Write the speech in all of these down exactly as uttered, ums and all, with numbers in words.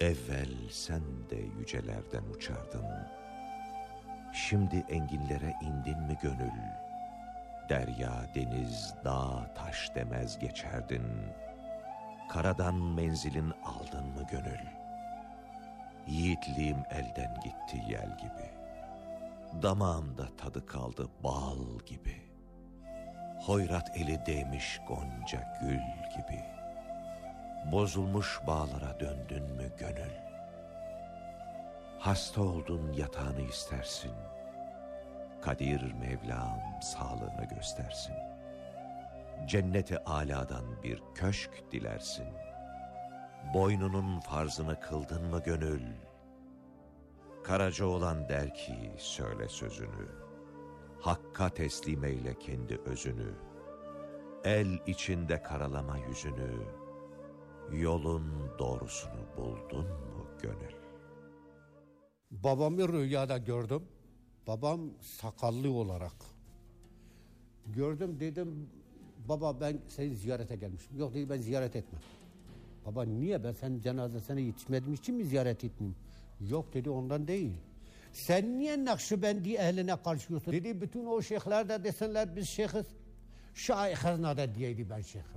Evvel sen de yücelerden uçardın. Şimdi enginlere indin mi gönül? Derya, deniz, dağ, taş demez geçerdin. Karadan menzilin aldın mı gönül? Yiğitliğim elden gitti yel gibi. Damağımda tadı kaldı bal gibi. Hoyrat eli değmiş gonca gül gibi. Bozulmuş bağlara döndün mü gönül? Hasta oldun yatağını istersin. Kadir Mevlam sağlığını göstersin. Cenneti âlâdan bir köşk dilersin. Boynunun farzını kıldın mı gönül? Karacaoğlan der ki söyle sözünü. Hakka teslim eyle kendi özünü. El içinde karalama yüzünü. Yolun doğrusunu buldun mu gönül? Babamı rüyada gördüm. Babam sakallı olarak. Gördüm, dedim baba ben seni ziyarete gelmişim. Yok dedi, ben ziyaret etmem. Baba niye, ben senin cenazesine yetişmediğim için mi ziyaret etmeyeyim? Yok dedi, ondan değil. Sen niye Nakşibendi ehline karşıyorsun? Dedi bütün o şeyhler de desinler biz şeyhiz. Şaihizna da diyeydi ben şeyhim.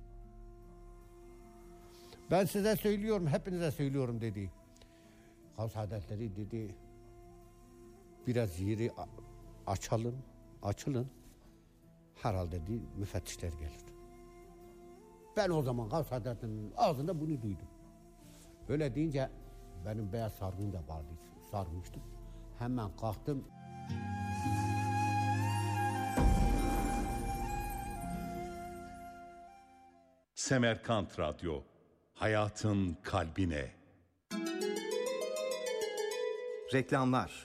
Ben size söylüyorum, hepinize söylüyorum dedi. Gavs Hazretleri dedi biraz yeri açalım, açılın. Herhalde dedi müfettişler gelir. Ben o zaman Gavs Hazretleri'nin ağzında bunu duydum. Öyle deyince benim beyaz sargım da vardı, sarmıştım. Hemen kalktım. Semerkant Radyo, hayatın kalbine. Reklamlar.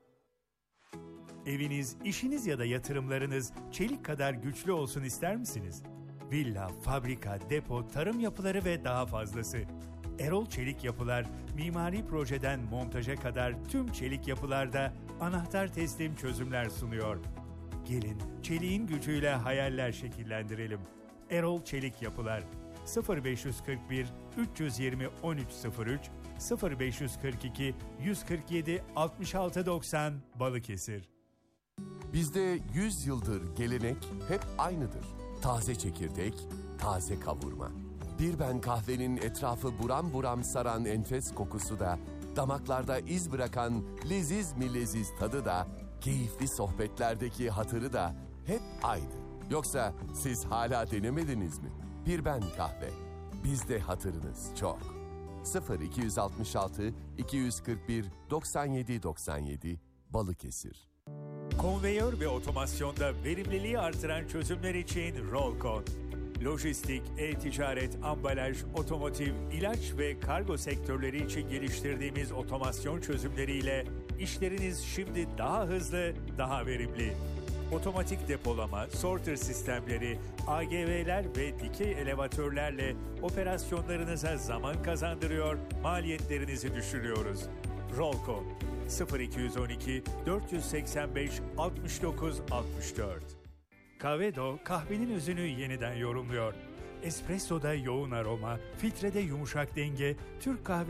Eviniz, işiniz ya da yatırımlarınız çelik kadar güçlü olsun ister misiniz? Villa, fabrika, depo, tarım yapıları ve daha fazlası. Erol Çelik Yapılar, mimari projeden montaja kadar tüm çelik yapılarda anahtar teslim çözümler sunuyor. Gelin, çeliğin gücüyle hayaller şekillendirelim. Erol Çelik Yapılar, sıfır beş kırk bir üç yüz yirmi on üç sıfır üç, sıfır beş kırk iki yüz kırk yedi altmış altı doksan Balıkesir. Bizde yüz yıldır gelenek hep aynıdır. Taze çekirdek, taze kavurma. Bir ben kahvenin etrafı buram buram saran enfes kokusu da, damaklarda iz bırakan leziz mi leziz tadı da, keyifli sohbetlerdeki hatırı da hep aynı. Yoksa siz hala denemediniz mi? Bir ben kahve. Bizde hatırınız çok. sıfır iki altı altı iki kırk bir doksan yedi doksan yedi Balıkesir. Konveyör ve otomasyonda verimliliği artıran çözümler için Rolcon. Lojistik, e-ticaret, ambalaj, otomotiv, ilaç ve kargo sektörleri için geliştirdiğimiz otomasyon çözümleriyle işleriniz şimdi daha hızlı, daha verimli. Otomatik depolama, sorter sistemleri, A G V'ler ve dikey elevatörlerle operasyonlarınıza zaman kazandırıyor, maliyetlerinizi düşürüyoruz. Rolcon sıfır iki on iki dört seksen beş altmış dokuz altmış dört. Kavedo kahvenin özünü yeniden yorumluyor. Espresso'da yoğun aroma, filtrede yumuşak denge, Türk kahve